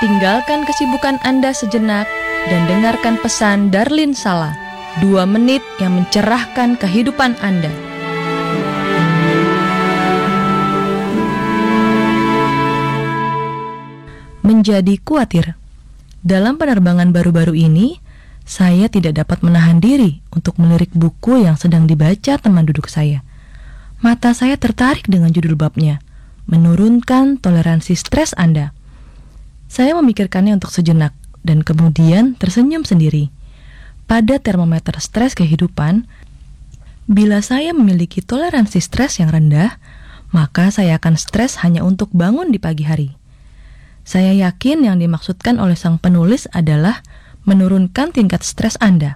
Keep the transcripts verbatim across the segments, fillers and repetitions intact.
tinggalkan kesibukan Anda sejenak dan dengarkan pesan Darlin Sala, dua menit yang mencerahkan kehidupan Anda. Menjadi khawatir. Dalam penerbangan baru-baru ini, saya tidak dapat menahan diri untuk melirik buku yang sedang dibaca teman duduk saya. Mata saya tertarik dengan judul babnya, Menurunkan Toleransi Stres Anda. Saya memikirkannya untuk sejenak dan kemudian tersenyum sendiri. Pada termometer stres kehidupan, bila saya memiliki toleransi stres yang rendah, maka saya akan stres hanya untuk bangun di pagi hari. Saya yakin yang dimaksudkan oleh sang penulis adalah menurunkan tingkat stres Anda.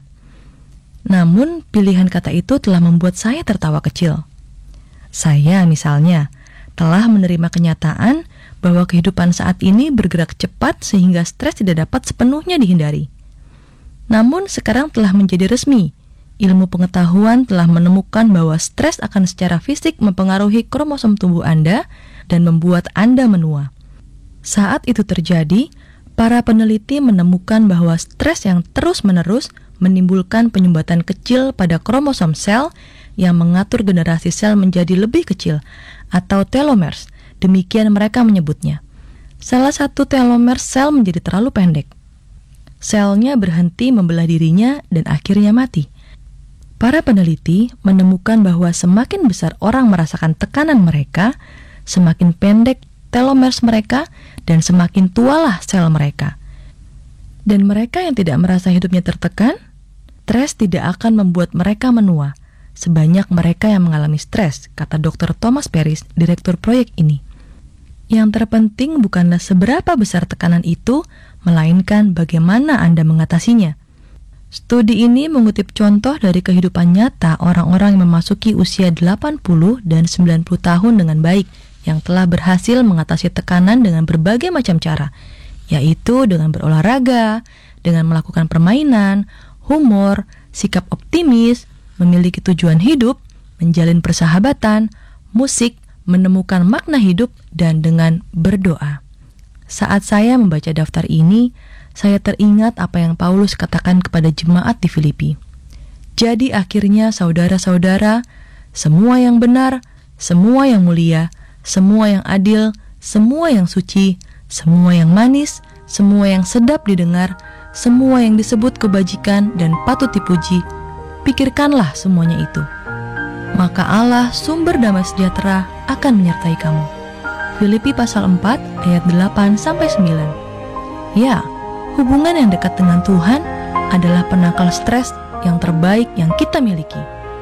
Namun, pilihan kata itu telah membuat saya tertawa kecil. Saya, misalnya, telah menerima kenyataan bahwa kehidupan saat ini bergerak cepat sehingga stres tidak dapat sepenuhnya dihindari. Namun, sekarang telah menjadi resmi. Ilmu pengetahuan telah menemukan bahwa stres akan secara fisik mempengaruhi kromosom tubuh Anda dan membuat Anda menua. Saat itu terjadi, para peneliti menemukan bahwa stres yang terus-menerus menimbulkan penyumbatan kecil pada kromosom sel yang mengatur generasi sel menjadi lebih kecil, atau telomeres, demikian mereka menyebutnya. Salah satu telomeres sel menjadi terlalu pendek. Selnya berhenti membelah dirinya dan akhirnya mati. Para peneliti menemukan bahwa semakin besar orang merasakan tekanan mereka, semakin pendek telomeres mereka, dan semakin tualah sel mereka. Dan mereka yang tidak merasa hidupnya tertekan, stres tidak akan membuat mereka menua, sebanyak mereka yang mengalami stres, kata dokter Thomas Paris, direktur proyek ini. Yang terpenting bukanlah seberapa besar tekanan itu, melainkan bagaimana Anda mengatasinya. Studi ini mengutip contoh dari kehidupan nyata orang-orang yang memasuki usia delapan puluh dan sembilan puluh tahun dengan baik, yang telah berhasil mengatasi tekanan dengan berbagai macam cara, yaitu dengan berolahraga, dengan melakukan permainan, humor, sikap optimis, memiliki tujuan hidup, menjalin persahabatan, musik, menemukan makna hidup, dan dengan berdoa. Saat saya membaca daftar ini, saya teringat apa yang Paulus katakan kepada jemaat di Filipi. Jadi akhirnya saudara-saudara, semua yang benar, semua yang mulia, semua yang adil, semua yang suci, semua yang manis, semua yang sedap didengar, semua yang disebut kebajikan dan patut dipuji, pikirkanlah semuanya itu. Maka Allah, sumber damai sejahtera, akan menyertai kamu. Filipi pasal empat ayat delapan sampai sembilan. Ya, hubungan yang dekat dengan Tuhan adalah penangkal stres yang terbaik yang kita miliki.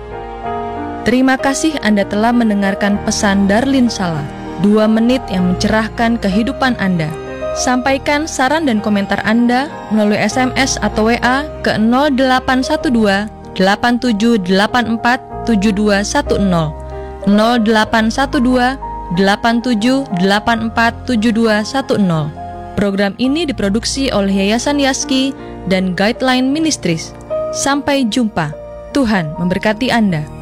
Terima kasih Anda telah mendengarkan pesan Darlin Sala, dua menit yang mencerahkan kehidupan Anda. Sampaikan saran dan komentar Anda melalui S M S atau W A ke nol delapan satu dua delapan tujuh delapan empat tujuh dua satu nol, nol delapan satu dua delapan tujuh delapan empat tujuh dua satu nol. Program ini diproduksi oleh Yayasan Yaski dan Guideline Ministries. Sampai jumpa. Tuhan memberkati Anda.